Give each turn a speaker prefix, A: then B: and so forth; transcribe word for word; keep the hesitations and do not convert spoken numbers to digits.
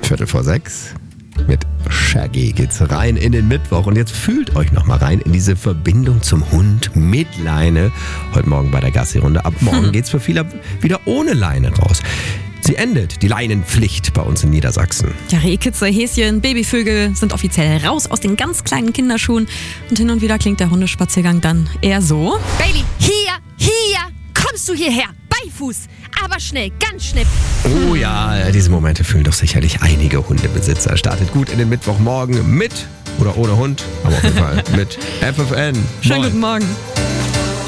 A: Viertel vor sechs. Mit Shaggy geht's rein in den Mittwoch. Und jetzt fühlt euch noch mal rein in diese Verbindung zum Hund mit Leine. Heute Morgen bei der Gassi-Runde. Ab morgen hm. geht's für viele wieder ohne Leine raus. Sie endet, die Leinenpflicht bei uns in Niedersachsen.
B: Ja, Rehkitze, Häschen, Babyvögel sind offiziell raus aus den ganz kleinen Kinderschuhen. Und hin und wieder klingt der Hundespaziergang dann eher so.
C: Baby, hier, hier, kommst du hierher, Beifuß, aber schnell, ganz schnell.
A: Oh ja, diese Momente fühlen doch sicherlich einige Hundebesitzer. Startet gut in den Mittwochmorgen mit oder ohne Hund, aber auf jeden Fall mit F F N.
B: Schönen guten Morgen.